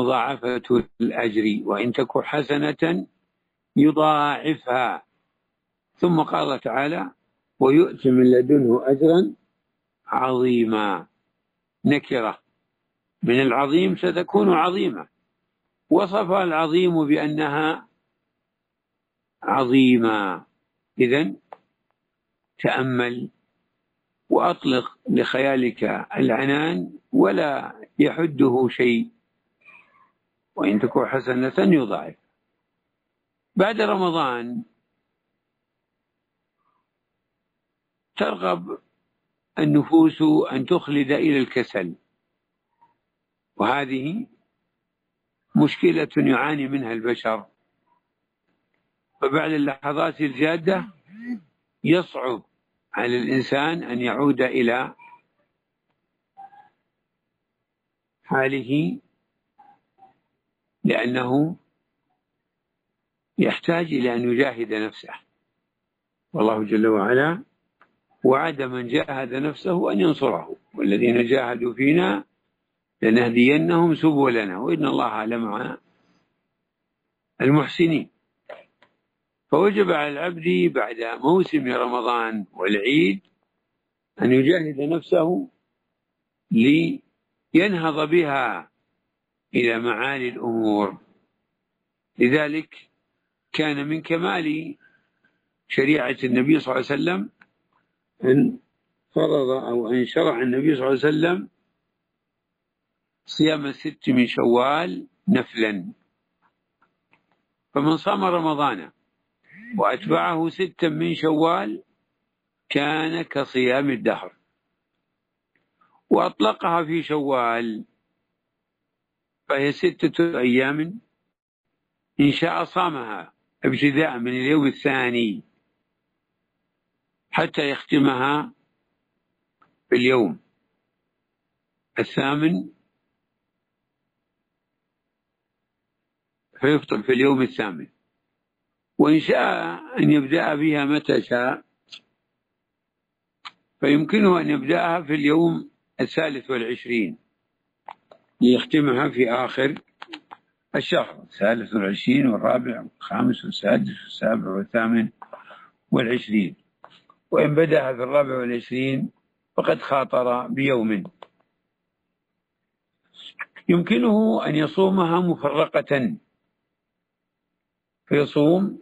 مضاعفة الأجر، وإن تك حسنة يضاعفها. ثم قال تعالى: ويؤتي من لدنه أجرا عظيما. نكرة من العظيم ستكون عظيمة، وصف العظيم بأنها عظيمة. إذن تأمل وأطلق لخيالك العنان ولا يحده شيء، وإن تكن حسنة يضاعف. بعد رمضان ترغب النفوس أن تخلد إلى الكسل، وهذه مشكلة يعاني منها البشر. فبعد اللحظات الجادة يصعب على الإنسان أن يعود إلى حاله، لأنه يحتاج إلى أن يجاهد نفسه، والله جل وعلا وعد من جاهد نفسه أن ينصره، والذين جاهدوا فينا لنهدينهم سبلنا وإن الله لمع المحسنين. فوجب على العبد بعد موسم رمضان والعيد أن يجاهد نفسه لينهض بها إلى معالي الأمور. لذلك كان من كمال شريعة النبي صلى الله عليه وسلم أن فرض أو أن شرع النبي صلى الله عليه وسلم صيام 6 من شوال نفلا. فمن صام رمضان وأتبعه 6 من شوال كان كصيام الدهر. وأطلقها في شوال، فهي 6 أيام إن شاء صامها ابتداء من اليوم الثاني حتى يختمها في اليوم الثامن، فيفطر في اليوم الثامن. وإن شاء أن يبدأ بها متى شاء فيمكنه أن يبدأها في اليوم 23 ليختمها في آخر الشهر، 23 والرابع والخامس والسادس والسابع والثامن والعشرين. وإن بدأها في 24 فقد خاطر بيوم. يمكنه أن يصومها مفرقة، فيصوم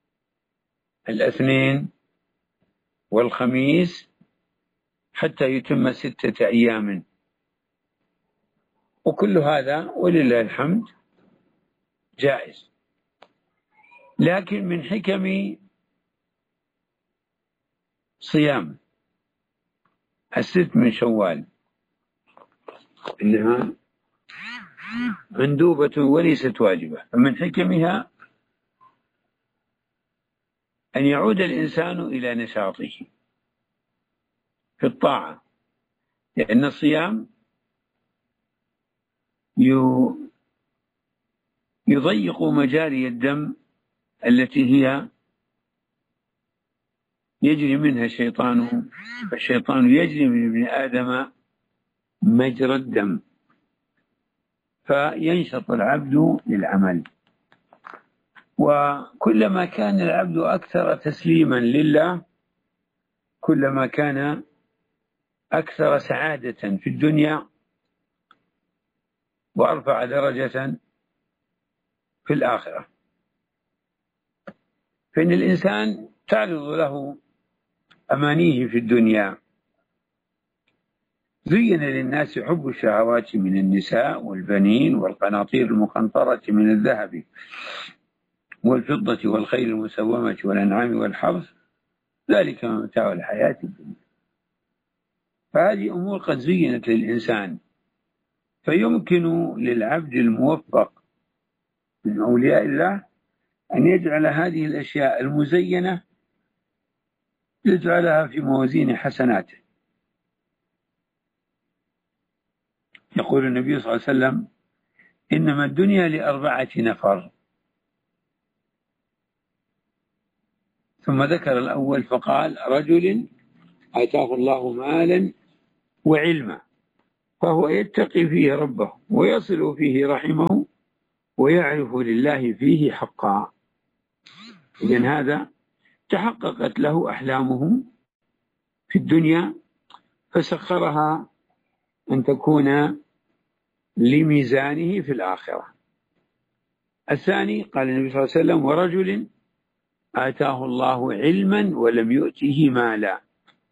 الاثنين والخميس حتى يتم 6 أيام. وكل هذا ولله الحمد جائز. لكن من حكم صيام 6 من شوال إنها مندوبة وليست واجبة، فمن حكمها أن يعود الإنسان إلى نشاطه في الطاعة، لأن الصيام يضيق مجاري الدم التي هي يجري منها الشيطان، فالشيطان يجري من ابن آدم مجرى الدم، فينشط العبد للعمل. وكلما كان العبد أكثر تسليما لله كلما كان أكثر سعادة في الدنيا وأرفع درجة في الآخرة. فإن الإنسان تعرض له أمانيه في الدنيا. زين للناس حب الشهوات من النساء والبنين والقناطير المقنطرة من الذهب والفضة والخيل المسومة والأنعام والحرث، ذلك متاع الحياة الدنيا. فهذه أمور قد زينت للإنسان، فيمكن للعبد الموفق من أولياء الله أن يجعل هذه الأشياء المزينة يجعلها في موازين حسناته. يقول النبي صلى الله عليه وسلم: إنما الدنيا ل4 نفر. ثم ذكر الأول فقال: رجل آتاه الله مالا وعلما. فهو يتقي فيه ربه ويصل فيه رحمه ويعرف لله فيه حقا. إذن هذا تحققت له أحلامه في الدنيا فسخرها أن تكون لميزانه في الآخرة. الثاني قال النبي صلى الله عليه وسلم: ورجل آتاه الله علما ولم يؤته مالا.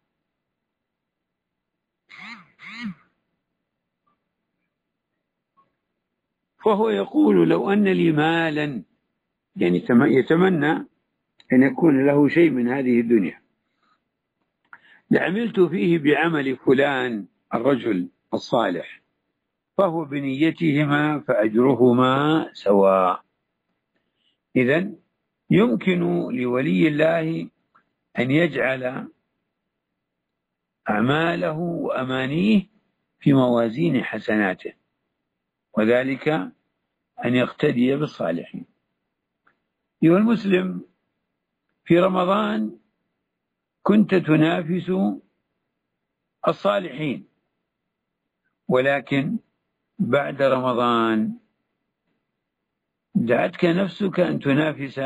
فهو يقول: لو أن لي مالا، يعني يتمنى أن يكون له شيء من هذه الدنيا، لعملت فيه بعمل فلان الرجل الصالح، فهو بنيتهما فأجرهما سواء. إذن يمكن لولي الله أن يجعل أعماله وأمانيه في موازين حسناته، وذلك أن يقتدي بالصالحين. أيها المسلم، في رمضان كنت تنافس الصالحين، ولكن بعد رمضان دعتك نفسك أن تنافس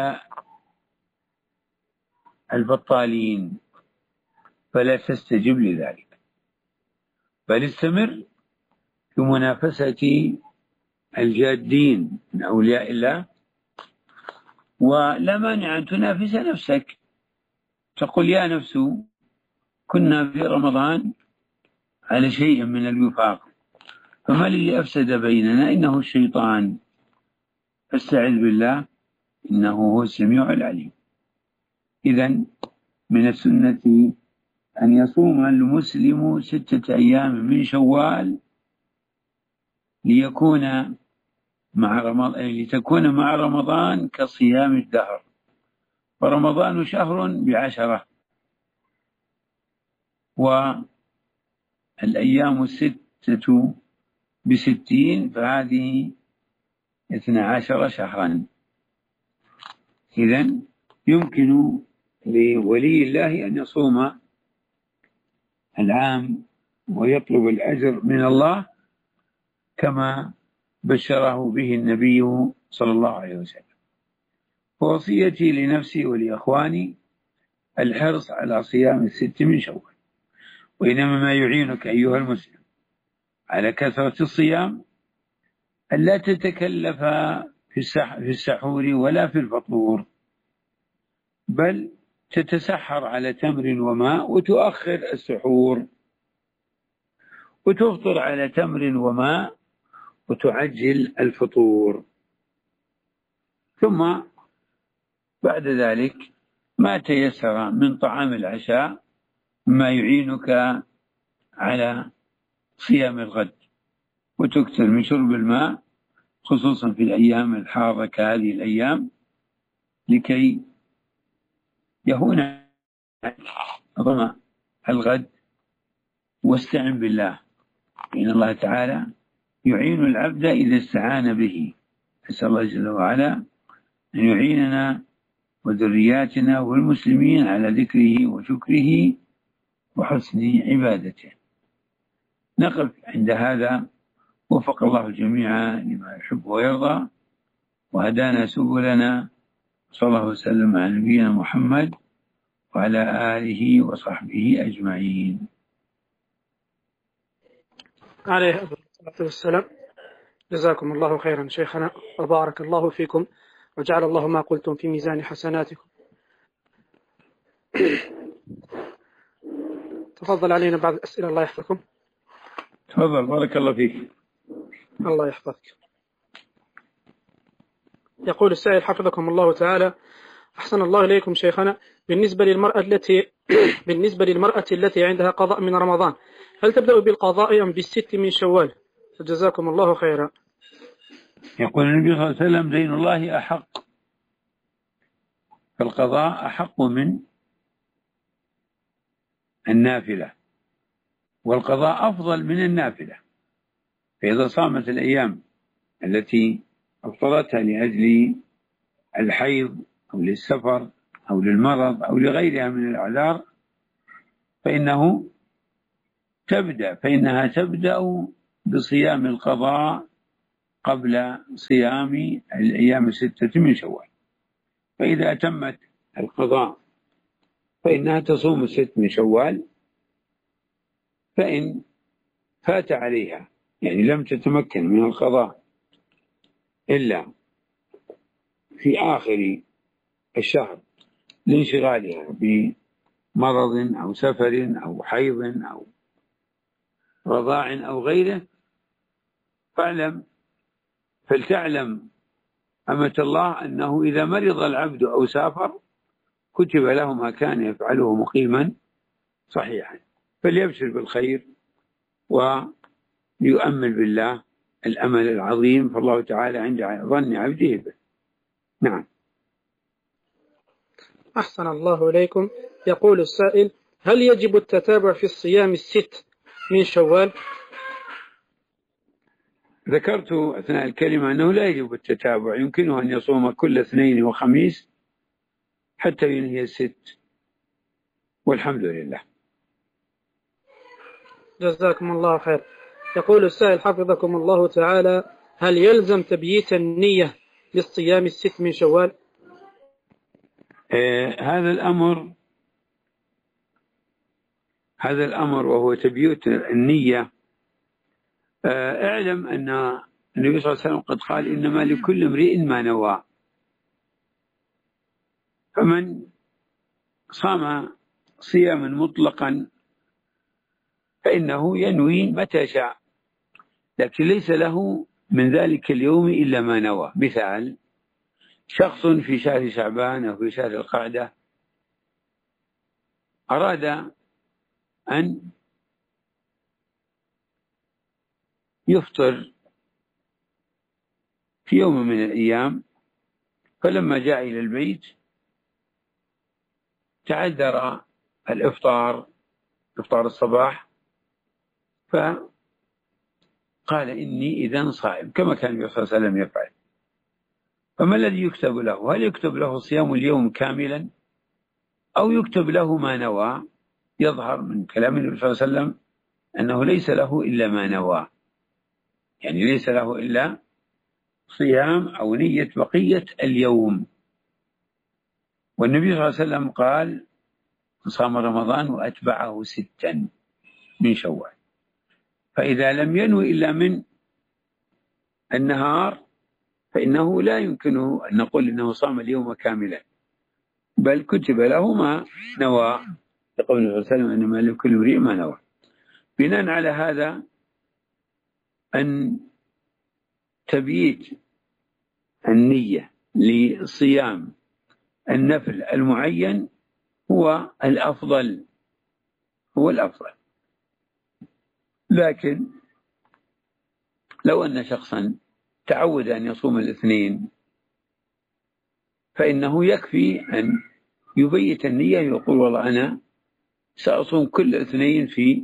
البطالين، فلا تستجب لذلك، بل استمر في منافسة الجادين من أولياء الله. ولا مانع أن تنافس نفسك، تقول: يا نفس، كنا في رمضان على شيء من الوفاق، فما الذي أفسد بيننا؟ إنه الشيطان، فاستعذ بالله إنه هو السميع العليم. إذن من السنة أن يصوم المسلم 6 أيام من شوال لتكون مع رمضان كصيام الدهر، ورمضان شهر ب10، والأيام 6 ب60، فهذه 12 شهرا. إذن يمكن لولي الله أن يصوم العام ويطلب الأجر من الله كما بشره به النبي صلى الله عليه وسلم. ووصيتي لنفسي ولإخواني الحرص على صيام 6 من شوال. وإنما ما يعينك أيها المسلم على كثرة الصيام ألا تتكلف في السحور ولا في الفطور، بل تتسحر على تمر وماء وتؤخر السحور، وتفطر على تمر وماء وتعجل الفطور. ثم بعد ذلك ما تيسر من طعام العشاء ما يعينك على صيام الغد، وتكثر من شرب الماء خصوصا في الأيام الحارة كهذه الأيام لكي يهون ظمأ الغد. واستعن بالله، إن الله تعالى يعين العبد إذا استعان به. نسأل الله جل وعلا أن يعيننا وذرياتنا والمسلمين على ذكره وشكره وحسن عبادته. نقف عند هذا. وفق الله الجميع لما يحب ويرضى، وهدانا سبلنا، صلى الله وسلم على نبينا محمد وعلى آله وصحبه أجمعين. عليه الصلاة والسلام. جزاكم الله خيرا شيخنا، وبارك الله فيكم، وجعل الله ما قلتم في ميزان حسناتكم. تفضل علينا بعض الأسئلة، الله يحفظكم. تفضل، بارك الله فيك. الله يحفظك. يقول السائل حفظكم الله تعالى: أحسن الله إليكم شيخنا، بالنسبة للمرأة التي عندها قضاء من رمضان، هل تبدأ بالقضاء أم بالست من شوال؟ جزاكم الله خيرا. يقول النبي صلى الله عليه وسلم: دين الله أحق، فالقضاء أحق من النافلة، والقضاء أفضل من النافلة. فإذا صامت الأيام التي أفطرتها لأجل الحيض أو للسفر أو للمرض أو لغيرها من الأعذار فإنها تبدأ بصيام القضاء قبل صيام الأيام الستة من شوال. فإذا أتمت القضاء فإنها تصوم الست من شوال، فإن فات عليها يعني لم تتمكن من القضاء إلا في آخر الشهر لانشغالها بمرض أو سفر أو حيض أو رضاع أو غيره، فلتعلم أمة الله أنه إذا مرض العبد أو سافر كتب له ما كان يفعله مقيما صحيحا، فليبشر بالخير ويؤمل بالله الأمل العظيم، فالله تعالى عند ظن عبده به. نعم. أحسن الله إليكم. يقول السائل: هل يجب التتابع في الصيام الست من شوال؟ ذكرت أثناء الكلمة أنه لا يجب التتابع، يمكنه أن يصوم كل اثنين وخميس حتى ينهي الست، والحمد لله. جزاكم الله خير. يقول السائل حفظكم الله تعالى: هل يلزم تبييت النية للصيام الست من شوال؟ هذا الأمر وهو تبييت النية. اعلم أن النبي صلى الله عليه وسلم قد قال: إنما لكل امرئ ما نوى. فمن صام صياما مطلقا فإنه ينوي متى شاء، لكن ليس له من ذلك اليوم إلا ما نوى. مثال: شخص في شهر شعبان أو في شهر القعدة أراد أن يفطر في يوم من الأيام، فلما جاء إلى البيت تعذر إفطار الصباح، فقال: إني إذن صائم، كما كان النبي صلى الله عليه وسلم يفعل. فما الذي يكتب له؟ هل يكتب له صيام اليوم كاملا أو يكتب له ما نوى؟ يظهر من كلام النبي صلى الله عليه وسلم أنه ليس له إلا ما نوى، يعني ليس له إلا صيام أو نية بقية اليوم. والنبي صلى الله عليه وسلم قال: صام رمضان وأتبعه 6 من شوال. فإذا لم ينوي إلا من النهار فإنه لا يمكنه أن نقول إنه صام اليوم كاملا، بل كتب له ما نوى، يقول النبي صلى الله عليه وسلم: إنما لكل امرئ ما نوى. بناء على هذا، أن تبييت النية لصيام النفل المعين هو الأفضل، لكن لو أن شخصا تعود أن يصوم الاثنين فإنه يكفي أن يبيت النية، يقول: والله أنا سأصوم كل اثنين في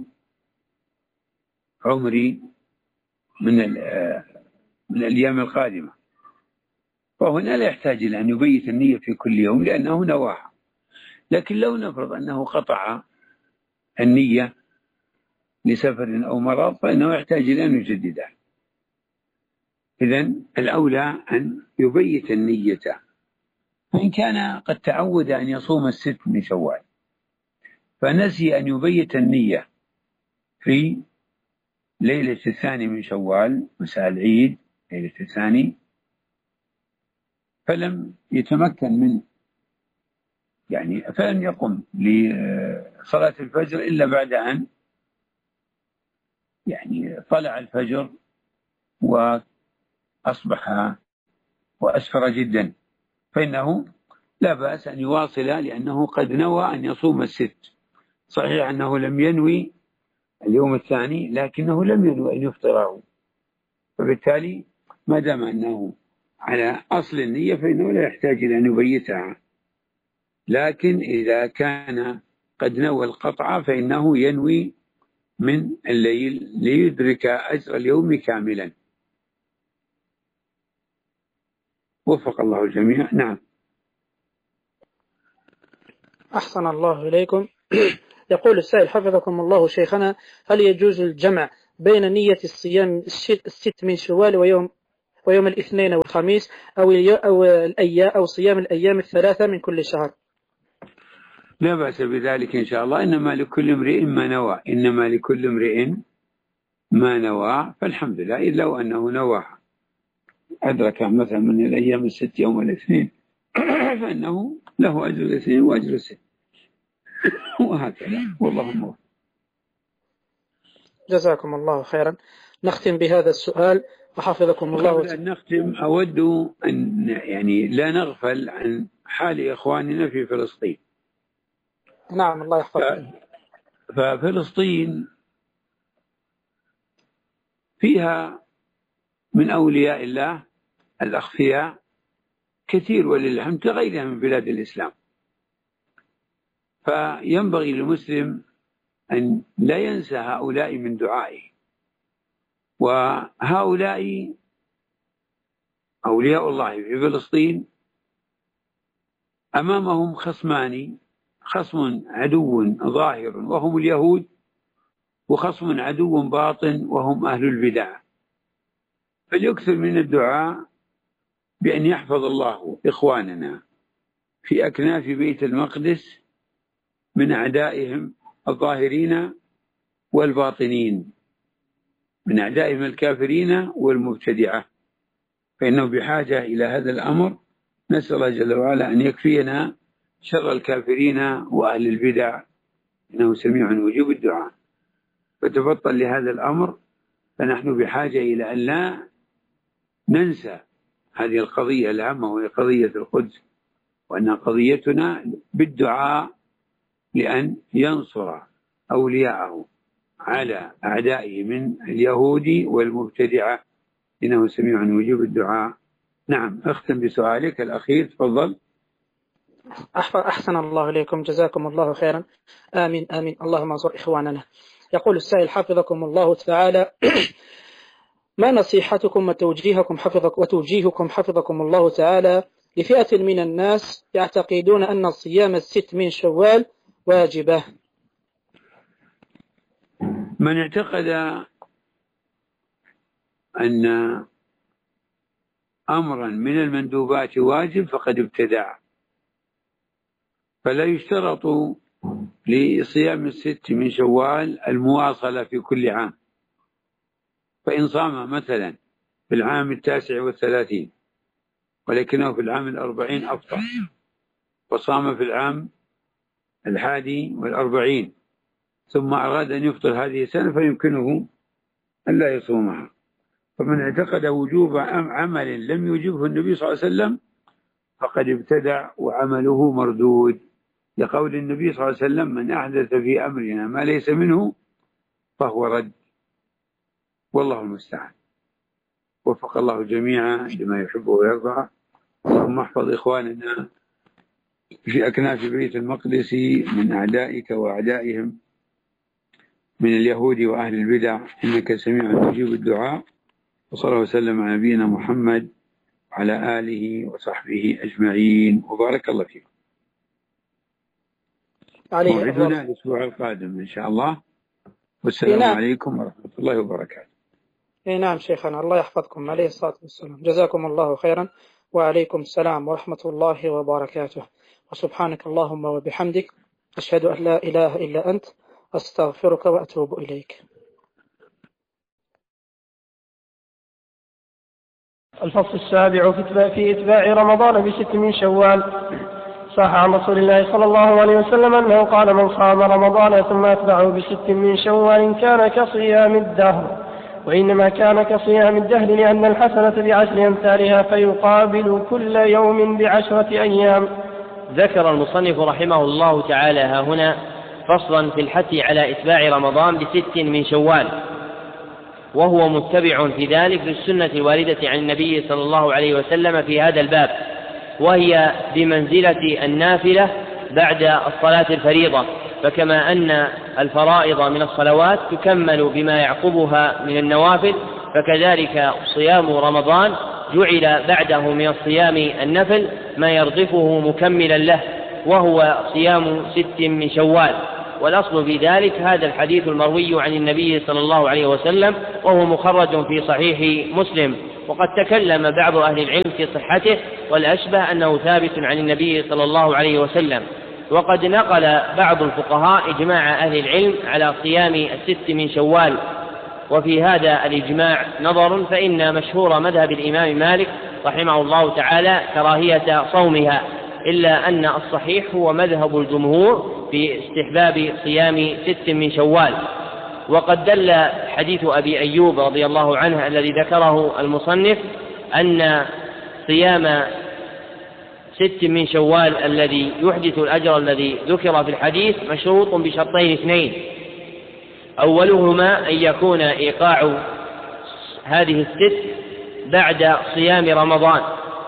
عمري من الأيام القادمة. فهنا لا يحتاج إلى أن يبيت النية في كل يوم لأنه نواها. لكن لو نفرض أنه قطع النية لسفر أو مرض فإنه يحتاج إلى أن يجددها. إذن الأولى أن يبيت النية. فإن كان قد تعود أن يصوم 6 من شوال فنسي أن يبيت النية في ليلة 2 من شوال، مساء العيد ليلة 2، فلم يتمكن من فلم يقم لصلاة الفجر إلا بعد أن طلع الفجر وأصبح وأسفر جدا، فإنه لا بأس أن يواصل لأنه قد نوى أن يصوم 6. صحيح أنه لم ينوي اليوم الثاني لكنه لم ينوي أن يفطره، فبالتالي ما دام أنه على أصل النية فإنه لا يحتاج إلى أن يبيتها. لكن إذا كان قد نوى القطع فإنه ينوي من الليل ليدرك أجر اليوم كاملا. وفق الله الجميع. نعم. أحسن الله إليكم. يقول السائل حفظكم الله شيخنا: هل يجوز الجمع بين نية الصيام الست من شوال ويوم الاثنين والخميس أو صيام الأيام الثلاثة من كل شهر؟ لا بأس بذلك إن شاء الله. إنما لكل امرئ ما نوى، إنما لكل امرئ ما نوى، فالحمد لله. إلا وأنه نوى أدرك مثلا من الأيام الست يوم الاثنين فإنه له أجر الاثنين وأجر الست وهكذا. والله موفق. جزاكم الله خيرا. نختم بهذا السؤال وحفظكم الله. قبل أن نختم أود أن لا نغفل عن حال إخواننا في فلسطين. نعم، الله يحفظكم. ففلسطين فيها من أولياء الله الأخفياء كثير ولله الحمد كغيرها من بلاد الإسلام. فينبغي للمسلم أن لا ينسى هؤلاء من دعائه. وهؤلاء أولياء الله في فلسطين أمامهم خصمان، خصم عدو ظاهر وهم اليهود، وخصم عدو باطن وهم أهل البدع. فليكثر من الدعاء بأن يحفظ الله إخواننا في أكناف بيت المقدس من أعدائهم الظاهرين والباطنين، من أعدائهم الكافرين والمبتدعة، فإنه بحاجة إلى هذا الأمر. نسأل الله جل وعلا أن يكفينا شر الكافرين وأهل البدع، إنه سميع مجيب الدعاء. فتبطل لهذا الأمر، فنحن بحاجة إلى أن لا ننسى هذه القضية الهامة، وهي قضية القدس، وأن قضيتنا بالدعاء لأن ينصر أولياءه على أعدائه من اليهود والمبتدعة، إنه سميع مجيب الدعاء. نعم، أختم بسؤالك الأخير، تفضل. أحسن الله إليكم، جزاكم الله خيرا. آمين آمين، اللهم انصر إخواننا. يقول السائل حفظكم الله تعالى: ما نصيحتكم وتوجيهكم حفظكم الله تعالى لفئة من الناس يعتقدون أن صيام الست من شوال واجبة؟ من اعتقد أن أمرا من المندوبات واجب فقد ابتدع. فلا يشترط لصيام الست من شوال المواصلة في كل عام. فإن صام مثلا في العام 39 ولكنه في العام 40 أفطر، وصام في العام 41 ثم أراد أن يفطر هذه السنة، فيمكنه أن لا يصومها. فمن اعتقد وجوب عمل لم يوجبه النبي صلى الله عليه وسلم فقد ابتدع وعمله مردود، لقول النبي صلى الله عليه وسلم: من أحدث في أمرنا ما ليس منه فهو رد. والله المستعان. وفق الله جميعا لما يحب ويرضى. اللهم احفظ إخواننا في أكناف بيت المقدس من أعدائك وأعدائهم من اليهود وأهل البدع، إنك سميع مجيب الدعاء. وصلى الله وسلم على نبينا محمد وعلى آله وصحبه أجمعين، وبارك الله فيكم. موعدنا الأسبوع القادم إن شاء الله، والسلام عليكم ورحمة الله وبركاته. نعم شيخنا، الله يحفظكم، عليه الصلاة والسلام. جزاكم الله خيرا، وعليكم السلام ورحمة الله وبركاته. وسبحانك اللهم وبحمدك، أشهد أن لا إله إلا أنت، أستغفرك وأتوب إليك. الفصل السابع في إتباع رمضان ب6 من شوال. صح عن رسول الله صلى الله عليه وسلم أنه قال: من صام رمضان ثم أتبعه ب6 من شوال كان كصيام الدهر. وإنما كان كصيام الدهر لأن الحسنة ب10 أمثالها، فيقابل كل يوم ب10 أيام. ذكر المصنف رحمه الله تعالى ها هنا فصلا في الحث على إتباع رمضان ب6 من شوال، وهو متبع في ذلك للسنة الواردة عن النبي صلى الله عليه وسلم في هذا الباب، وهي بمنزلة النافلة بعد الصلاة الفريضة. فكما أن الفرائض من الصلوات تكمل بما يعقبها من النوافل، فكذلك صيام رمضان جعل بعده من الصيام النفل ما يرضفه مكملا له، وهو صيام 6 من شوال. والأصل في ذلك هذا الحديث المروي عن النبي صلى الله عليه وسلم، وهو مخرج في صحيح مسلم. وقد تكلم بعض أهل العلم في صحته، والأشبه أنه ثابت عن النبي صلى الله عليه وسلم. وقد نقل بعض الفقهاء إجماع أهل العلم على صيام 6 من شوال، وفي هذا الإجماع نظر، فإن مشهور مذهب الإمام مالك رحمه الله تعالى كراهية صومها، إلا أن الصحيح هو مذهب الجمهور في استحباب صيام 6 من شوال. وقد دل حديث أبي أيوب رضي الله عنه الذي ذكره المصنف أن صيام 6 من شوال الذي يحدث الأجر الذي ذكر في الحديث مشروط بشرطين 2: أولهما أن يكون إيقاع هذه 6 بعد صيام رمضان،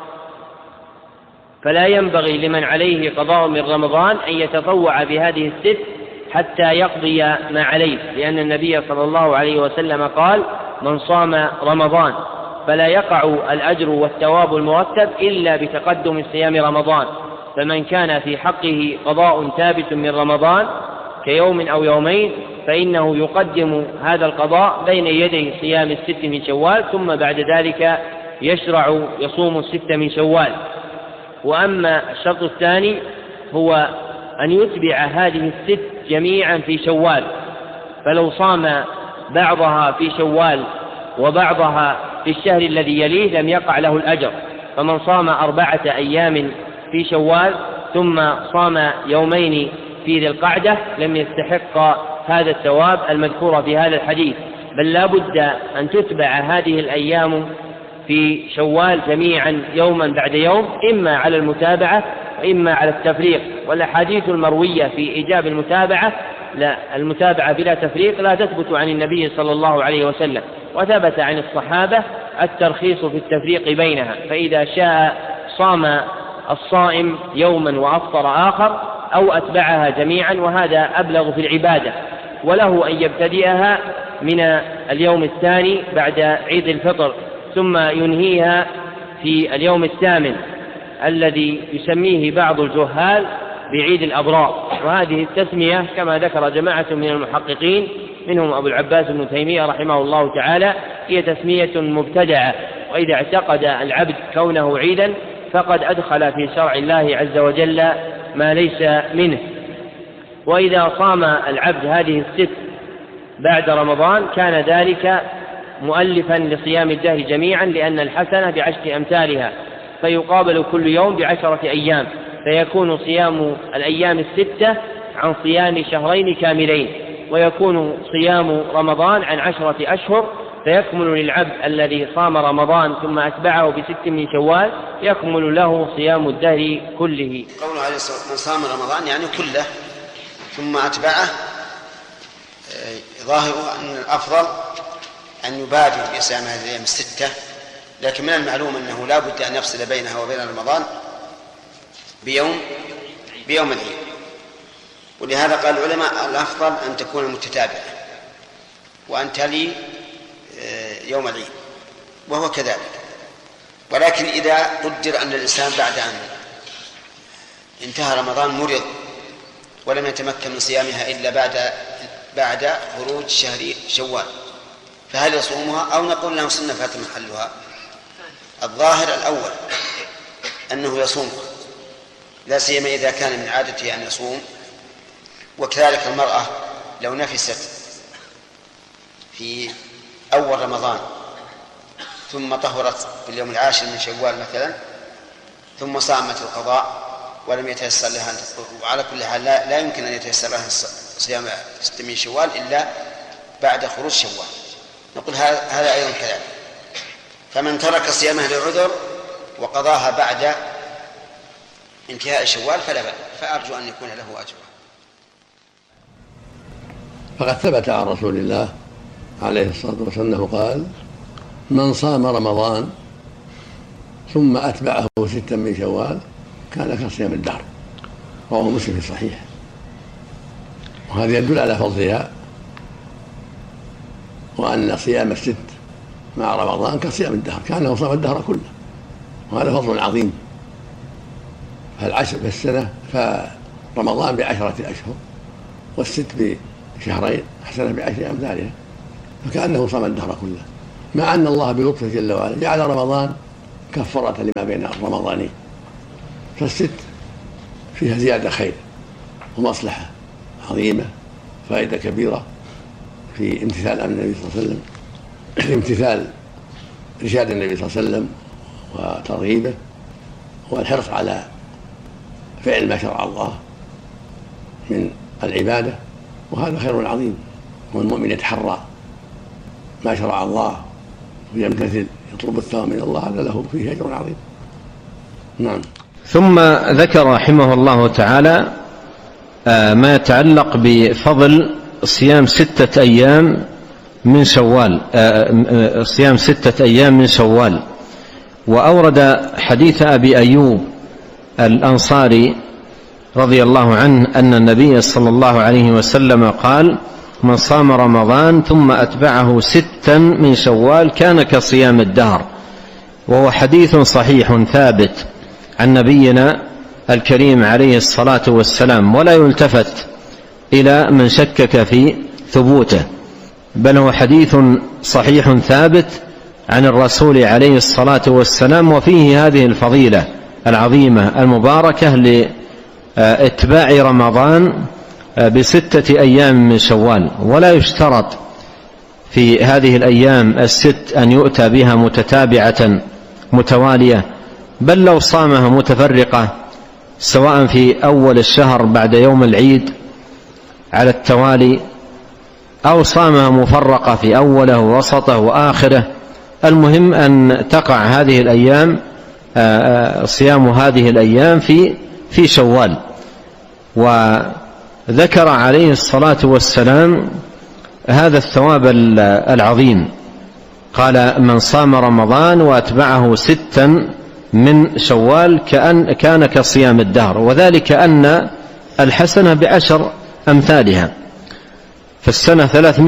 فلا ينبغي لمن عليه قضاء من رمضان أن يتطوع بهذه 6 حتى يقضي ما عليه، لأن النبي صلى الله عليه وسلم قال: من صام رمضان فلا يقع الأجر والثواب المرتب إلا بتقدم صيام رمضان، فمن كان في حقه قضاء ثابت من رمضان كيوم أو يومين فإنه يقدم هذا القضاء بين يدي صيام 6 من شوال، ثم بعد ذلك يشرع يصوم 6 من شوال. وأما الشرط الثاني هو أن يتبع هذه 6 جميعا في شوال، فلو صام بعضها في شوال وبعضها في الشهر الذي يليه لم يقع له الأجر. فمن صام 4 أيام في شوال ثم صام يومين في ذي القعدة لم يستحق هذا الثواب المذكور في هذا الحديث، بل لا بد أن تتبع هذه الأيام في شوال جميعا يوما بعد يوم، إما على المتابعة وإما على التفريق. والأحاديث المروية في إيجاب المتابعة بلا تفريق لا تثبت عن النبي صلى الله عليه وسلم، وثبت عن الصحابة الترخيص في التفريق بينها، فإذا شاء صام الصائم يوما وأفطر آخر أو أتبعها جميعا، وهذا أبلغ في العبادة. وله أن يبتدئها من اليوم الثاني بعد عيد الفطر، ثم ينهيها في اليوم الثامن الذي يسميه بعض الجهال بعيد الأبرار. وهذه التسمية كما ذكر جماعة من المحققين منهم أبو العباس بن تيمية رحمه الله تعالى هي تسمية مبتدعة، وإذا اعتقد العبد كونه عيدا فقد أدخل في شرع الله عز وجل ما ليس منه. وإذا صام العبد هذه 6 بعد رمضان كان ذلك مؤلفا لصيام الدهر جميعا، لأن الحسنة ب10 أمثالها، فيقابل كل يوم ب10 أيام، فيكون صيام الأيام 6 عن صيام شهرين كاملين، ويكون صيام رمضان عن 10 أشهر، فيكمل للعبد الذي صام رمضان ثم أتبعه ب6 من شوال يكمل له صيام الدهر كله. قوله عليه الصلاة والسلام من صام رمضان يعني كله ثم أتبعه، ظاهر أن الأفضل أن يبادر بصيام هذه الأيام 6، لكن من المعلوم أنه لا بد أن يفصل بينها وبين رمضان بيوم العيد. ولهذا قال العلماء الأفضل أن تكون متتابعة وأن تلي يوم العيد، وهو كذلك. ولكن إذا قدر أن الإنسان بعد أن انتهى رمضان مرض ولم يتمكن من صيامها إلا بعد خروج شهر شوال، فهل يصومها أو نقول له سنة فات محلها؟ الظاهر الأول أنه يصومها، لا سيما إذا كان من عادته أن يصوم. وكذلك المرأة لو نفست في أول رمضان ثم طهرت في اليوم 10 من شوال مثلا ثم صامت القضاء ولم يتيسر لها أن تطهر، وعلى كل حال لا يمكن أن يتيسر لها صيام 6 من شوال إلا بعد خروج شوال، نقول هذا أيضا كذلك. فمن ترك صيامه لعذر وقضاها بعد انتهاء شوال فلا بأس، فأرجو أن يكون له أجر. فقد ثبت عن رسول الله عليه الصلاة والسلام أنه قال: من صام رمضان ثم أتبعه 6 من شوال كان كصيام الدهر، رواه مسلم في الصحيح. وهذا يدل على فضلها، وأن صيام 6 مع رمضان كصيام الدهر، كأنه صام الدهر كله، وهذا فضل عظيم. فالعشر في السنة فرمضان ب10 أشهر والست بشهرين حسنة ب10 أمثالها، فكأنه صام الدهر كله، مع أن الله بلطفه جل وعلا جعل رمضان كفارة لما بين الرمضانين. فالست فيها زيادة خير ومصلحة عظيمة، فائدة كبيرة في امتثال أمر النبي صلى الله عليه وسلم، في امتثال إرشاد النبي صلى الله عليه وسلم وترغيبه، والحرص على فعل ما شرع الله من العبادة، وهذا خير عظيم. والمؤمن يتحرى ما شرع الله ويمتثل يطلب الثواب من الله، هذا له فيه أجر عظيم. نعم. ثم ذكر رحمه الله تعالى ما يتعلق بفضل صيام 6 أيام من شوال، صيام 6 أيام من شوال، وأورد حديث أبي أيوب الأنصاري رضي الله عنه أن النبي صلى الله عليه وسلم قال: من صام رمضان ثم أتبعه 6 من شوال كان كصيام الدهر. وهو حديث صحيح ثابت عن نبينا الكريم عليه الصلاة والسلام، ولا يلتفت إلى من شكك في ثبوته، بل هو حديث صحيح ثابت عن الرسول عليه الصلاة والسلام، وفيه هذه الفضيلة العظيمة المباركة لاتباع رمضان ب6 أيام من شوال. ولا يشترط في هذه الأيام 6 أن يؤتى بها متتابعة متوالية، بل لو صامها متفرقة سواء في أول الشهر بعد يوم العيد على التوالي، أو صامها مفرقة في أوله ووسطه وآخره، المهم أن تقع هذه الأيام صيام هذه الأيام في شوال. وذكر عليه الصلاة والسلام هذا الثواب العظيم، قال: من صام رمضان وأتبعه 6 من شوال كان كصيام الدهر، وذلك أن الحسنة ب10 أمثالها، فالسنة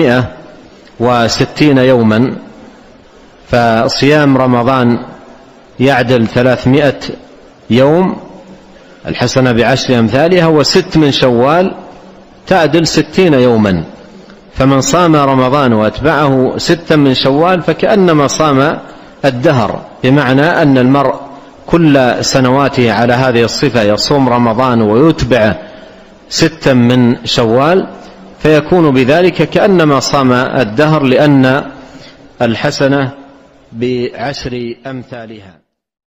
360 يوما، فصيام رمضان يعدل 300 يوم، الحسنة ب10 أمثالها، و6 من شوال تعدل 60 يوما. فمن صام رمضان وأتبعه 6 من شوال فكأنما صام الدهر، بمعنى أن المرء كل سنواته على هذه الصفة يصوم رمضان ويتبع 6 من شوال، فيكون بذلك كأنما صام الدهر، لأن الحسنة ب10 أمثالها.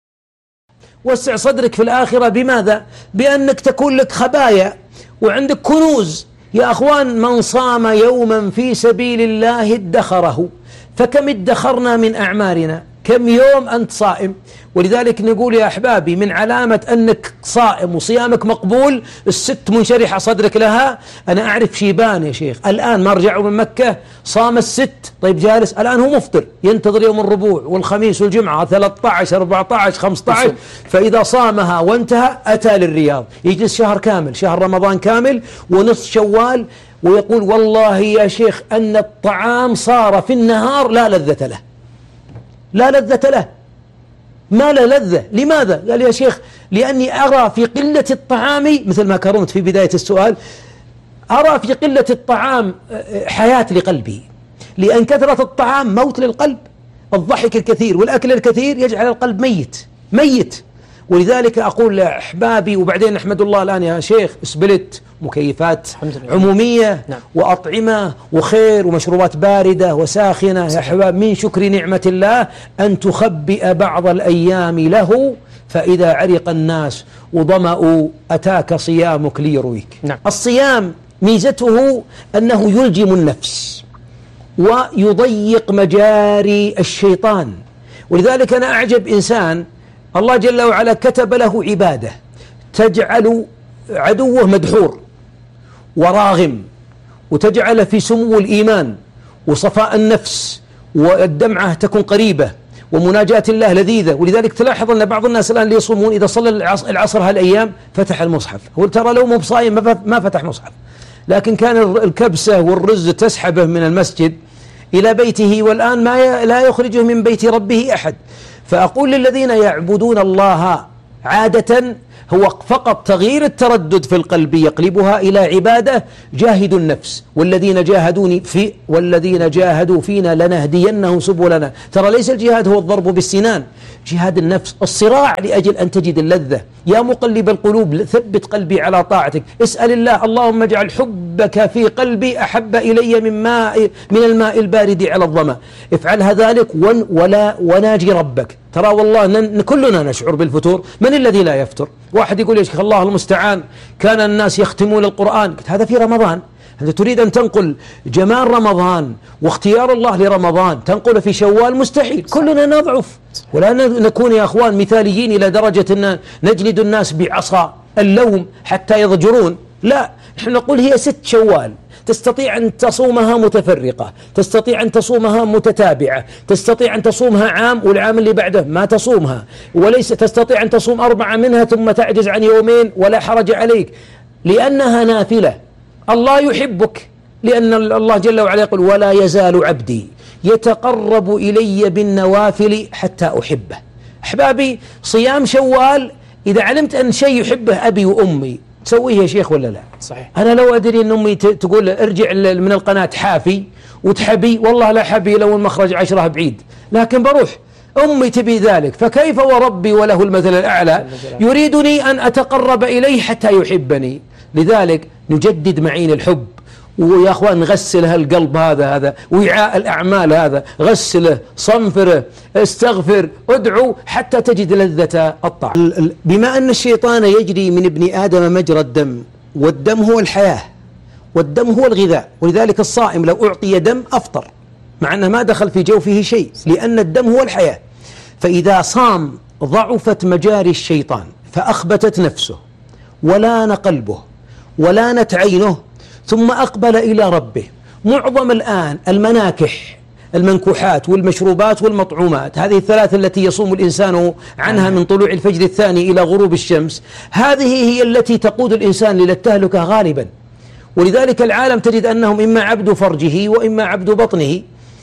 وسع صدرك في الآخرة بماذا؟ بأنك تكون لك خبايا وعندك كنوز. يا أخوان، من صام يوما في سبيل الله ادخره، فكم ادخرنا من أعمارنا؟ كم يوم أنت صائم؟ ولذلك نقول يا أحبابي، من علامة أنك صائم وصيامك مقبول 6 منشرح صدرك لها. أنا أعرف شيبان يا شيخ الآن ما رجعوا من مكة، صام 6، طيب جالس الآن هو مفطر، ينتظر يوم الربوع والخميس والجمعة 13 14 15، فإذا صامها وانتهى أتى للرياض، يجلس شهر كامل، شهر رمضان كامل ونصف شوال، ويقول: والله يا شيخ أن الطعام صار في النهار لا لذة له، لا لذة له، ما لا لذة. لماذا؟ قال: يا شيخ لأني أرى في قلة الطعام، مثل ما كرمت في بداية السؤال، أرى في قلة الطعام حياة لقلبي، لأن كثرة الطعام موت للقلب. الضحك الكثير والأكل الكثير يجعل القلب ميت. ولذلك أقول لأحبابي، وبعدين نحمد الله الآن يا شيخ اسبلت، مكيفات عمومية، نعم، وأطعمة وخير ومشروبات باردة وساخنة. يا أحباب، من شكر نعمة الله أن تخبئ بعض الأيام له، فإذا عرق الناس وظمأوا أتاك صيامك ليرويك. نعم. الصيام ميزته أنه يلجم النفس ويضيق مجاري الشيطان. ولذلك أنا أعجب إنسان الله جل وعلا كتب له عبادة تجعل عدوه مدحور وراغم، وتجعل في سمو الإيمان وصفاء النفس، والدمعة تكون قريبة، ومناجاة الله لذيذة. ولذلك تلاحظ أن بعض الناس الآن اللي يصومون إذا صلى العصر هالأيام فتح المصحف، هو ترى لو مو بصايم ما فتح مصحف، لكن كان الكبسة والرز تسحبه من المسجد إلى بيته، والآن لا يخرجه من بيت ربه أحد. فأقول للذين يعبدون الله عادة هو فقط تغيير التردد في القلب يقلبها إلى عبادة. جاهدوا النفس والذين جاهدوا فينا لنهدينهم سبلنا. ترى ليس الجهاد هو الضرب بالسنان، جهاد النفس، الصراع لأجل أن تجد اللذة. يا مقلب القلوب ثبت قلبي على طاعتك. اسأل الله اللهم اجعل حبك في قلبي أحب إلي من الماء البارد على الظما. افعلها ذلك وناجي ربك. ترى والله كلنا نشعر بالفتور. من الذي لا يفتر؟ واحد يقول يا شيخ الله المستعان كان الناس يختمون القرآن. هذا في رمضان. أنت تريد أن تنقل جمال رمضان واختيار الله لرمضان تنقل في شوال؟ مستحيل. كلنا نضعف ولا نكون يا أخوان مثاليين إلى درجة أن نجلد الناس بعصا اللوم حتى يضجرون. لا، نحن نقول هي 6 شوال، تستطيع أن تصومها متفرقة، تستطيع أن تصومها متتابعة، تستطيع أن تصومها عام والعام اللي بعده ما تصومها، وليس تستطيع أن تصوم 4 منها ثم تعجز عن يومين ولا حرج عليك، لأنها نافلة. الله يحبك، لأن الله جل وعلا يقول ولا يزال عبدي يتقرب إلي بالنوافل حتى أحبه. أحبابي، صيام شوال إذا علمت أن شيء يحبه أبي وأمي تسويه يا شيخ ولا لا؟ صحيح. أنا لو أدري أن أمي تقول ارجع من القناة حافي وتحبي، والله لا حبي لو المخرج 10 بعيد، لكن بروح. أمي تبي ذلك، فكيف وربي وله المثل الأعلى يريدني أن أتقرب إليه حتى يحبني. لذلك نجدد معين الحب، ويا أخوان نغسل القلب هذا وعاء الأعمال هذا، غسله، صنفره، استغفر، ادعو حتى تجد لذة الطاعة. بما أن الشيطان يجري من ابن آدم مجرى الدم، والدم هو الحياة والدم هو الغذاء، ولذلك الصائم لو أعطي دم أفطر مع أنه ما دخل في جوفه شيء، لأن الدم هو الحياة. فإذا صام ضعفت مجاري الشيطان فأخبتت نفسه ولان قلبه ولانت عينه، ثم أقبل إلى ربه. معظم الآن المناكح، المنكوحات والمشروبات والمطعومات، هذه الثلاث التي يصوم الإنسان عنها من طلوع الفجر الثاني إلى غروب الشمس، هذه هي التي تقود الإنسان إلى التهلكة غالبا. ولذلك العالم تجد أنهم إما عبد فرجه وإما عبد بطنه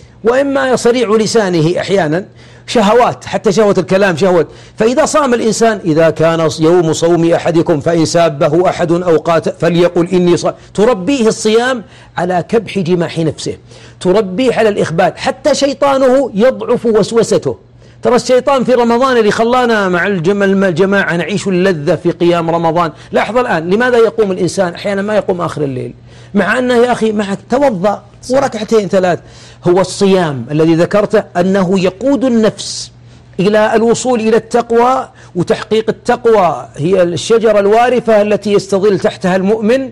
وإما صريع لسانه أحيانا، شهوات، حتى شهوة الكلام شهوة. فإذا صام الإنسان، إذا كان يوم صوم أحدكم فإن سابه أحد أو قاتل فليقل إني صائم، تربيه الصيام على كبح جماح نفسه، تربيه على الإخبات، حتى شيطانه يضعف وسوسته. ترى الشيطان في رمضان اللي خلانا مع الجماعة نعيش اللذة في قيام رمضان. لاحظ الآن لماذا يقوم الإنسان أحيانا ما يقوم آخر الليل، مع أنه يا أخي معك توضأ وركعتين 3. هو الصيام الذي ذكرته أنه يقود النفس إلى الوصول إلى التقوى، وتحقيق التقوى هي الشجرة الوارفة التي يستظل تحتها المؤمن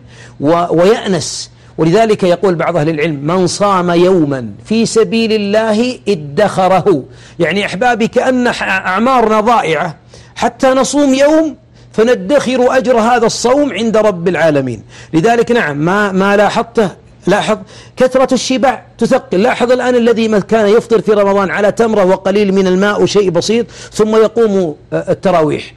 ويأنس. ولذلك يقول بعض أهل العلم من صام يوما في سبيل الله ادخره. يعني أحبابي كأن أعمارنا ضائعة حتى نصوم يوم فندخر أجر هذا الصوم عند رب العالمين. لذلك نعم ما لاحظته، لاحظ كثرة الشبع تثقل. لاحظ الآن الذي كان يفطر في رمضان على تمرة وقليل من الماء وشيء بسيط ثم يقوم التراويح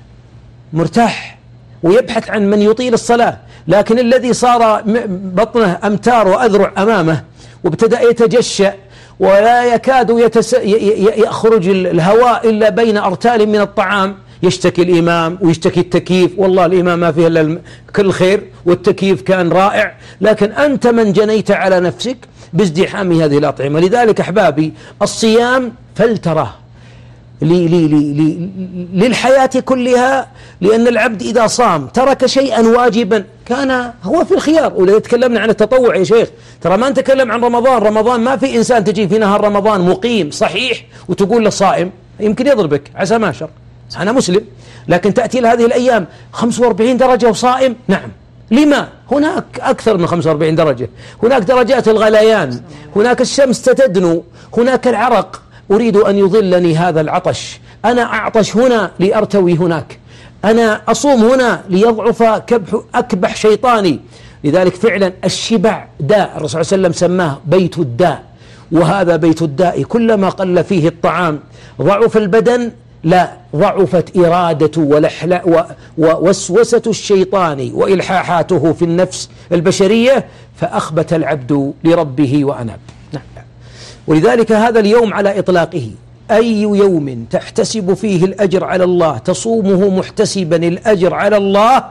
مرتاح ويبحث عن من يطيل الصلاة، لكن الذي صار بطنه أمتار وأذرع أمامه وابتدأ يتجشأ ولا يكاد يخرج الهواء إلا بين أرتال من الطعام، يشتكي الإمام ويشتكي التكييف. والله الإمام ما فيه إلا كل خير والتكييف كان رائع، لكن أنت من جنيت على نفسك بازدحام هذه الأطعمة. لذلك أحبابي الصيام فلترة للحياة كلها، لأن العبد إذا صام ترك شيئا واجبا كان هو في الخيار. ولذا تكلمنا عن التطوع يا شيخ، ترى ما نتكلم عن رمضان ما في إنسان تجي في نهار رمضان مقيم صحيح وتقول له صائم، يمكن يضربك عسى ما شر، أنا مسلم، لكن تأتي لهذه الأيام 45 درجة وصائم. نعم، لما؟ هناك أكثر من 45 درجة، هناك درجات الغليان، هناك الشمس تدنو، هناك العرق. أريد أن يظلني هذا العطش، أنا أعطش هنا لأرتوي هناك، أنا أصوم هنا ليضعف أكبح شيطاني. لذلك فعلا الشبع داء، الرسول صلى الله عليه وسلم سماه بيت الداء، وهذا بيت الداء كلما قل فيه الطعام ضعف البدن، لا ضعفت إرادة ووسوسة الشيطان وإلحاحاته في النفس البشرية، فأخبت العبد لربه وأناب. ولذلك هذا اليوم على إطلاقه أي يوم تحتسب فيه الأجر على الله تصومه محتسبا الأجر على الله،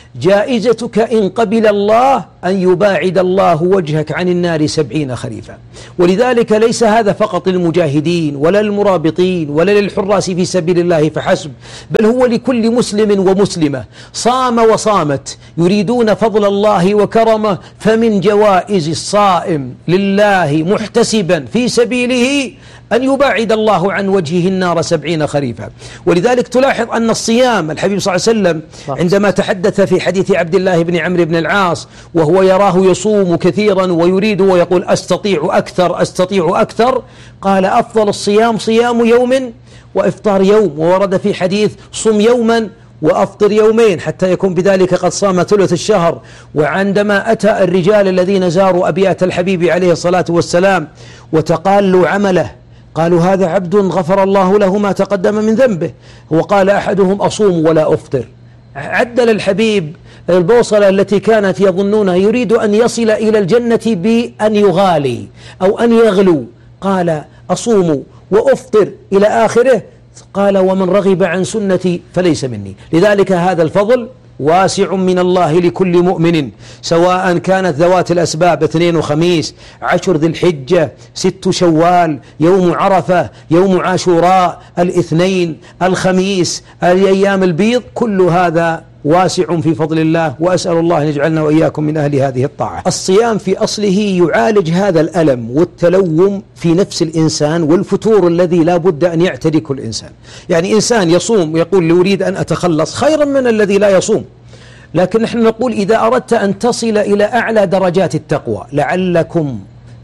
جائزتك إن قبل الله أن يباعد الله وجهك عن النار 70 خريفا. ولذلك ليس هذا فقط للمجاهدين ولا للمرابطين ولا للحراس في سبيل الله فحسب، بل هو لكل مسلم ومسلمة صام وصامت يريدون فضل الله وكرمه، فمن جوائز الصائم لله محتسبا في سبيله أن يباعد الله عن وجهه النار 70 خريفا. ولذلك تلاحظ أن الصيام الحبيب صلى الله عليه وسلم عندما تحدث في حديث عبد الله بن عمرو بن العاص وهو يراه يصوم كثيرا ويريد ويقول أستطيع أكثر أستطيع أكثر، قال أفضل الصيام صيام يوم وإفطار يوم، وورد في حديث صم يوما وأفطر يومين حتى يكون بذلك قد صام ثلث الشهر. وعندما أتى الرجال الذين زاروا أبيات الحبيب عليه الصلاة والسلام وتقالوا عمله قالوا هذا عبد غفر الله له ما تقدم من ذنبه، وقال أحدهم أصوم ولا أفطر. عدل الحبيب البوصلة التي كانت يظنونها يريد أن يصل إلى الجنة بأن يغالي أو أن يغلو، قال أصوم وأفطر إلى آخره، قال ومن رغب عن سنتي فليس مني. لذلك هذا الفضل واسع من الله لكل مؤمن، سواء كانت ذوات الأسباب 2 وخميس 10 ذي الحجة 6 شوال يوم عرفة يوم عاشوراء الاثنين الخميس الأيام البيض، كل هذا واسع في فضل الله، وأسأل الله أن يجعلنا وإياكم من أهل هذه الطاعة. الصيام في أصله يعالج هذا الألم والتلوم في نفس الإنسان والفتور الذي لا بد أن يعتركه الإنسان. يعني إنسان يصوم يقول أريد أن أتخلص، خيرا من الذي لا يصوم، لكن نحن نقول إذا أردت أن تصل إلى أعلى درجات التقوى لعلكم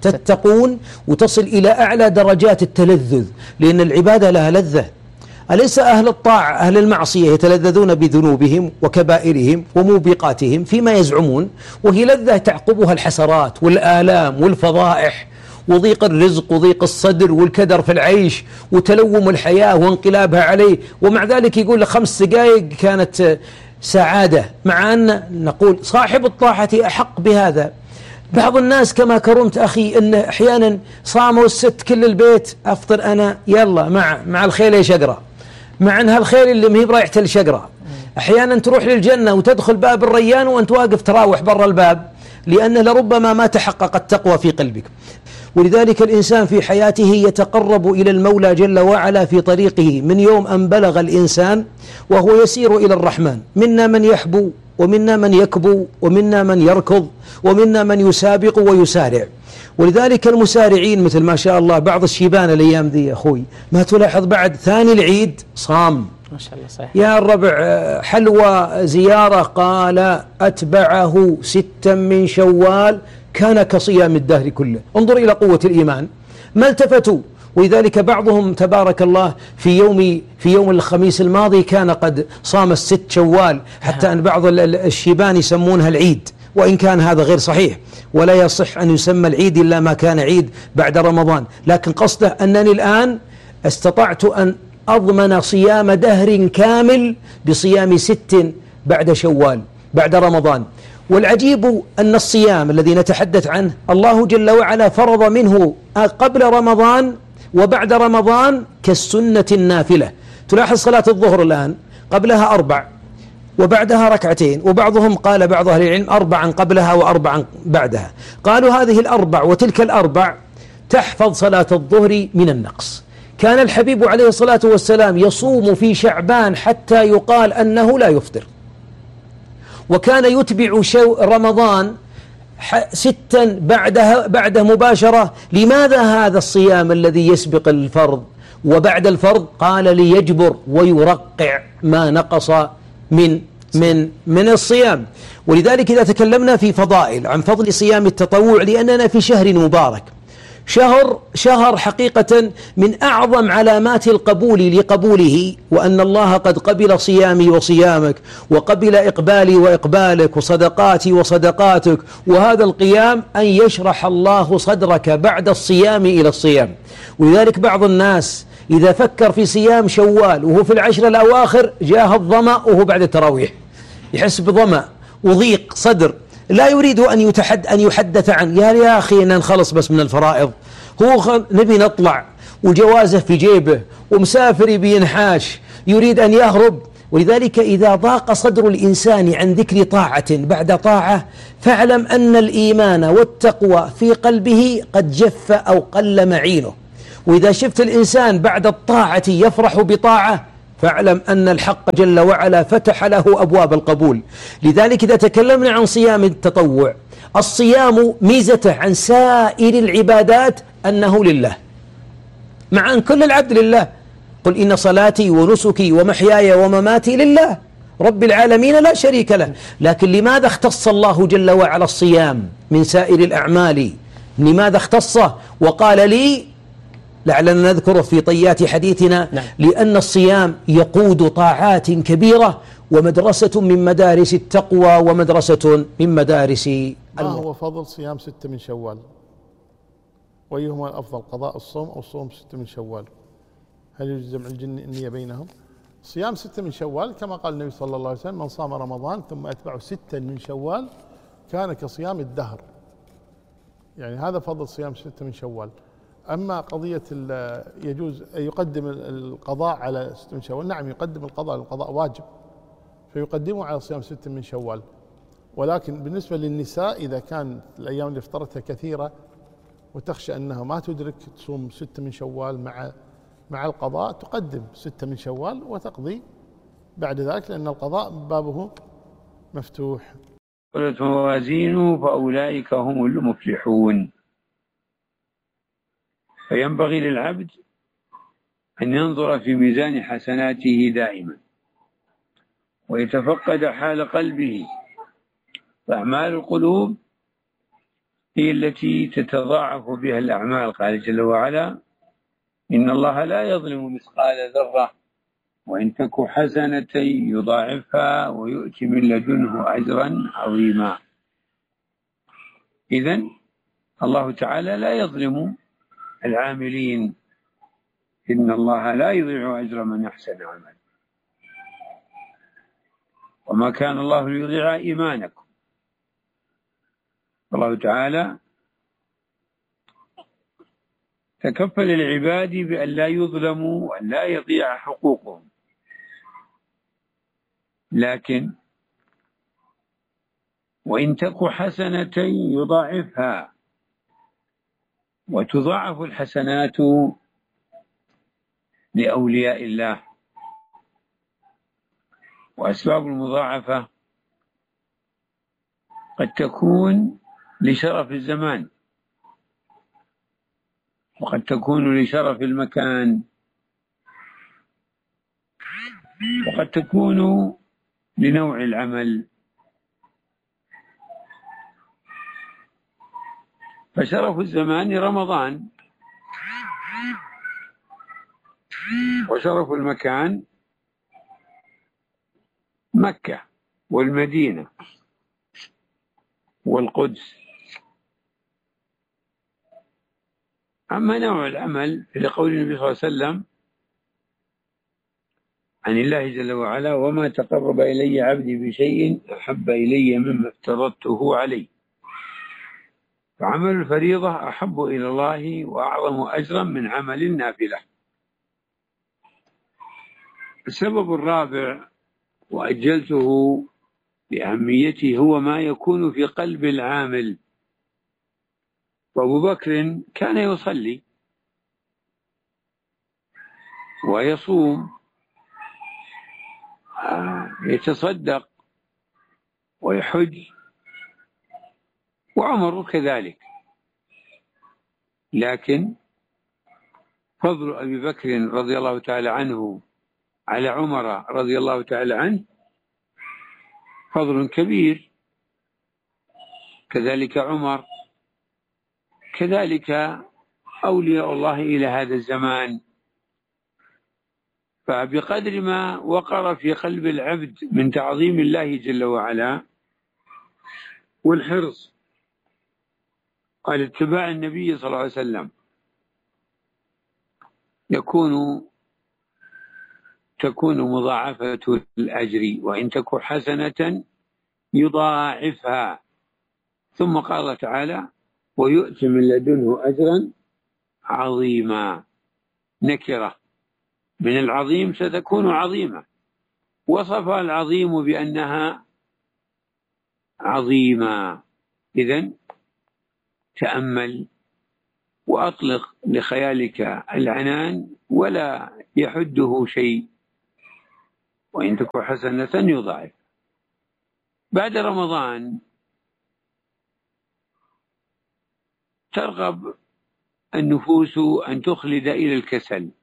تتقون وتصل إلى أعلى درجات التلذذ، لأن العبادة لها لذة. أليس أهل الطاعة أهل المعصية يتلذذون بذنوبهم وكبائرهم وموبقاتهم فيما يزعمون، وهي لذة تعقبها الحسرات والآلام والفضائح وضيق الرزق وضيق الصدر والكدر في العيش وتلوم الحياة وانقلابها عليه، ومع ذلك يقول لك 5 دقائق كانت سعادة، مع أن نقول صاحب الطاعة أحق بهذا. بعض الناس كما كرمت أخي أن أحيانا صاموا الست كل البيت أفطر أنا يلا مع الخيل يشقرة، مع أنها الخيل اللي مهي برايحة الشقرة. أحيانا تروح للجنة وتدخل باب الريان وأنت واقف تراوح برا الباب، لأن لربما ما تحقق التقوى في قلبك. ولذلك الإنسان في حياته يتقرب إلى المولى جل وعلا في طريقه من يوم أن بلغ الإنسان وهو يسير إلى الرحمن. منا من يحبو ومنا من يكبو ومنا من يركض ومنا من يسابق ويسارع. ولذلك المسارعين مثل ما شاء الله بعض الشيبان الأيام ذي يا أخوي ما تلاحظ بعد ثاني العيد صام ما شاء الله صحيح. يا الربع حلوى زيارة قال أتبعه 6 من شوال كان كصيام الدهر كله. انظر إلى قوة الإيمان، ما التفتوا. ولذلك بعضهم تبارك الله في يوم الخميس الماضي كان قد صام 6 شوال، حتى أن بعض الشيبان يسمونها العيد، وإن كان هذا غير صحيح، ولا يصح أن يسمى العيد إلا ما كان عيد بعد رمضان. لكن قصده أنني الآن استطعت أن أضمن صيام دهر كامل بصيام 6 بعد شوال بعد رمضان. والعجيب أن الصيام الذي نتحدث عنه الله جل وعلا فرض منه قبل رمضان وبعد رمضان كالسنة النافلة. تلاحظ صلاة الظهر الآن قبلها 4 وبعدها 2، وبعضهم قال بعض أهل العلم 4 قبلها و4 بعدها. قالوا هذه 4 وتلك 4 تحفظ صلاة الظهر من النقص. كان الحبيب عليه الصلاة والسلام يصوم في شعبان حتى يقال أنه لا يفطر، وكان يتبع رمضان 6 بعده مباشرة. لماذا هذا الصيام الذي يسبق الفرض وبعد الفرض؟ قال ليجبر ويرقع ما نقص من الصيام. ولذلك إذا تكلمنا في فضائل عن فضل صيام التطوع، لأننا في شهر مبارك، شهر حقيقة من أعظم علامات القبول لقبوله، وأن الله قد قبل صيامي وصيامك، وقبل إقبالي وإقبالك، وصدقاتي وصدقاتك. وهذا القيام أن يشرح الله صدرك بعد الصيام إلى الصيام. ولذلك بعض الناس إذا فكر في صيام شوال وهو في العشر الأواخر جاه الظمأ وهو بعد التراويح، يحس بظمأ وضيق صدر، لا يريد أن يحدث عن يا أخي أن نخلص بس من الفرائض، هو نبي نطلع وجوازه في جيبه ومسافر بينحاش يريد أن يهرب. ولذلك إذا ضاق صدر الإنسان عن ذكر طاعة بعد طاعة فاعلم أن الإيمان والتقوى في قلبه قد جف أو قل معينه. وإذا شفت الإنسان بعد الطاعة يفرح بطاعة فاعلم أن الحق جل وعلا فتح له أبواب القبول. لذلك إذا تكلمنا عن صيام التطوع، الصيام ميزته عن سائر العبادات أنه لله، مع أن كل العبد لله. قل إن صلاتي ونسكي ومحياي ومماتي لله رب العالمين لا شريك له. لكن لماذا اختص الله جل وعلا الصيام من سائر الأعمال؟ لماذا اختصه وقال لي لعلنا نذكره في طيات حديثنا؟ لأن الصيام يقود طاعات كبيرة ومدرسة من مدارس التقوى ومدرسة من مدارس ما هو فضل صيام 6 من شوال؟ وأيهما الأفضل، قضاء الصوم أو صوم 6 من شوال؟ هل يجوز جمع النية بينهم؟ صيام 6 من شوال كما قال النبي صلى الله عليه وسلم: من صام رمضان ثم أتبعه 6 من شوال كان كصيام الدهر. يعني هذا فضل صيام 6 من شوال. أما قضية يجوز يقدم القضاء على 6 من شوال، نعم يقدم القضاء، القضاء واجب فيقدمه على صيام 6 من شوال. ولكن بالنسبة للنساء إذا كان الأيام اللي افترضتها كثيرة وتخشى أنها ما تدرك تصوم 6 من شوال مع القضاء، تقدم 6 من شوال وتقضي بعد ذلك، لأن القضاء بابه مفتوح. ثقلت موازينه فأولئك هم المفلحون. فينبغي للعبد أن ينظر في ميزان حسناته دائما ويتفقد حال قلبه. فأعمال القلوب هي التي تتضاعف بها الأعمال. قال جل وعلا: إن الله لا يظلم مثقال ذرة وإن تك حسنة يضاعفها ويؤتي من لدنه أجرا عظيما. إذن الله تعالى لا يظلم العاملين، إن الله لا يضيع أجر من أحسن عملا. وما كان الله ليضيع إيمانكم. الله تعالى تكفل العباد بأن لا يظلموا وأن لا يضيع حقوقهم. لكن وإن تك حسنة يضاعفها، وتضاعف الحسنات لأولياء الله. وأسباب المضاعفة قد تكون لشرف الزمان، وقد تكون لشرف المكان، وقد تكون لنوع العمل. فشرف الزمان رمضان، وشرف المكان مكة والمدينة والقدس. أما نوع العمل لقول النبي صلى الله عليه وسلم عن الله جل وعلا: وما تقرب إلي عبدي بشيء أحب إلي مما افترضته عليه. فعمل الفريضة أحب إلى الله وأعظم أجرا من عمل النافلة. السبب الرابع وأجلته بأهميته هو ما يكون في قلب العامل. وأبو بكر كان يصلي ويصوم يتصدق ويحج، وعمر كذلك. لكن فضل أبي بكر رضي الله تعالى عنه على عمر رضي الله تعالى عنه فضل كبير. كذلك عمر، كذلك أولياء الله إلى هذا الزمان. فبقدر ما وقر في قلب العبد من تعظيم الله جل وعلا والحرص على اتباع النبي صلى الله عليه وسلم، تكون مضاعفة الأجر. وإن تك حسنة يضاعفها. ثم قال تعالى: ويؤتي من لدنه أجرا عظيما. نكرة من العظيم ستكون عظيمة، وصف العظيم بأنها عظيمة. إذن تأمل وأطلق لخيالك العنان ولا يحده شيء، وإن تك حسنة يضاعف. بعد رمضان ترغب النفوس أن تخلد إلى الكسل،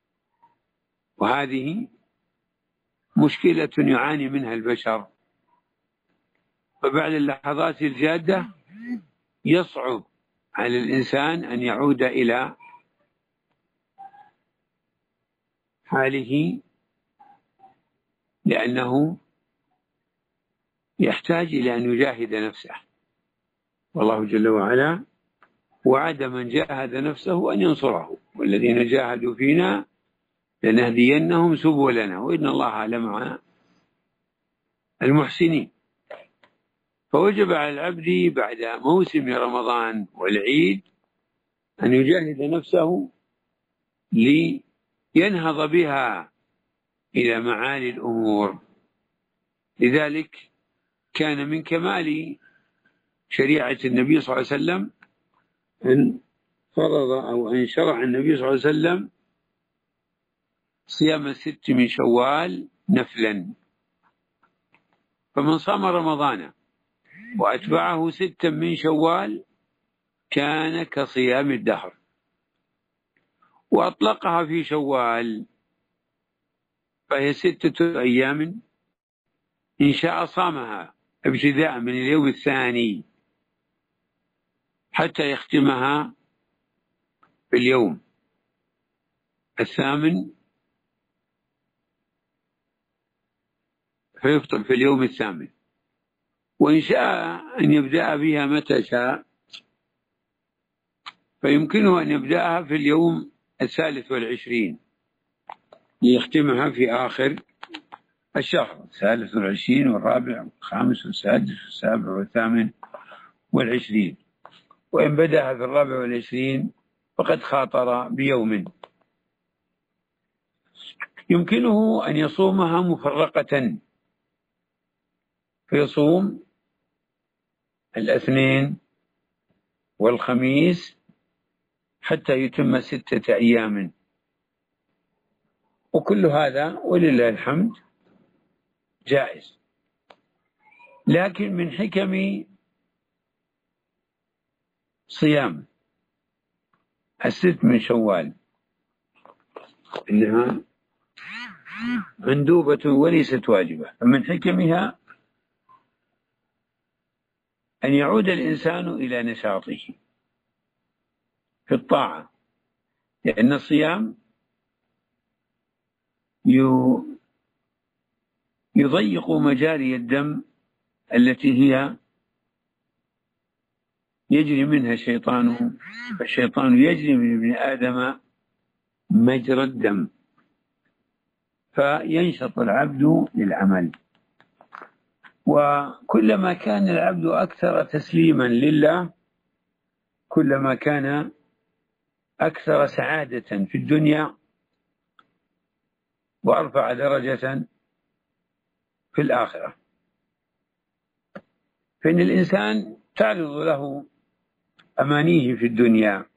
وهذه مشكلة يعاني منها البشر. فبعد اللحظات الجادة يصعب على الإنسان أن يعود إلى حاله، لأنه يحتاج إلى أن يجاهد نفسه، والله جل وعلا وعد من جاهد نفسه أن ينصره، والذين جاهدوا فينا لنهدينهم سبلنا وإن الله لمع المحسنين. فوجب على العبد بعد موسم رمضان والعيد أن يجاهد نفسه لينهض بها إلى معالي الأمور. لذلك كان من كمال شريعة النبي صلى الله عليه وسلم أن فرض أو أن شرع النبي صلى الله عليه وسلم صيام 6 من شوال نفلا. فمن صام رمضان وأتبعه 6 من شوال كان كصيام الدهر. وأطلقها في شوال، فهي 6 أيام إن شاء صامها ابتداء من اليوم الثاني حتى يختمها في اليوم 8 فيفطر في اليوم 8، وإن شاء أن يبدأ بها متى شاء فيمكنه أن يبدأها في اليوم 23 ليختمها في آخر الشهر 23 والرابع والخامس والسادس والسابع والثامن والعشرين. وإن بدأها في 24 فقد خاطر بيوم. يمكنه أن يصومها مفرقة، فيصوم الاثنين والخميس حتى يتم 6 أيام. وكل هذا ولله الحمد جائز. لكن من حكم صيام 6 من شوال إنها مندوبة وليست واجبة، فمن حكمها أن يعود الإنسان إلى نشاطه في الطاعة، لأن الصيام يضيق مجاري الدم التي هي يجري منها الشيطان، فالشيطان يجري من ابن آدم مجرى الدم، فينشط العبد للعمل. وكلما كان العبد أكثر تسليما لله كلما كان أكثر سعادة في الدنيا وأرفع درجة في الآخرة. فإن الإنسان تعرض له أمانيه في الدنيا.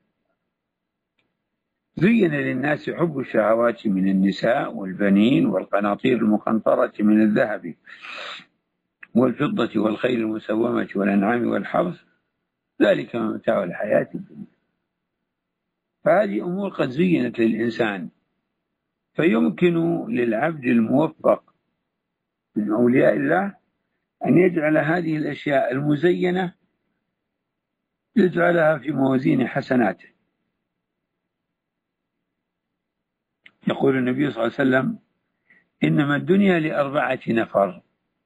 زين للناس حب الشهوات من النساء والبنين والقناطير المقنطرة من الذهب والفضة والخيل المسومة والأنعام والحرث ذلك متاع الحياة الدنيا. فهذه أمور قد زينت للإنسان، فيمكن للعبد الموفق من أولياء الله أن يجعل هذه الأشياء المزينة يجعلها في موازين حسناته. يقول النبي صلى الله عليه وسلم: إنما الدنيا ل4 نفر.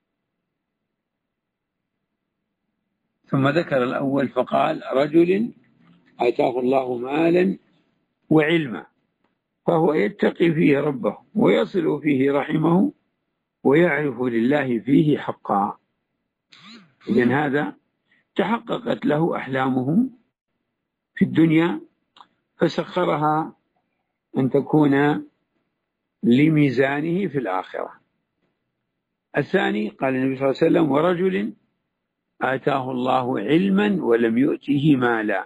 ثم ذكر الأول فقال: رجل آتاه الله مالا وعلما فهو يتقي فيه ربه ويصل فيه رحمه ويعرف لله فيه حقا. إذن هذا تحققت له أحلامه في الدنيا فسخرها أن تكون لميزانه في الآخرة. الثاني قال النبي صلى الله عليه وسلم: ورجل آتاه الله علما ولم يؤته مالا.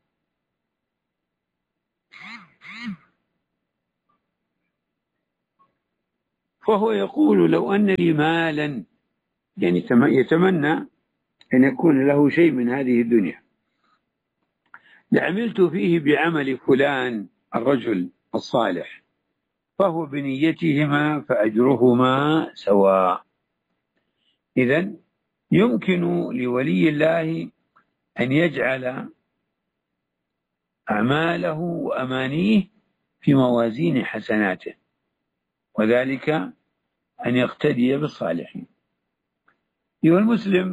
فهو يقول: لو أن لي مالا، يعني يتمنى أن يكون له شيء من هذه الدنيا، لعملت فيه بعمل فلان الرجل الصالح، فهو بنيتهما فأجرهما سواء. إذن يمكن لولي الله أن يجعل أعماله وأمانيه في موازين حسناته، وذلك أن يقتدي بالصالحين. أيها المسلم،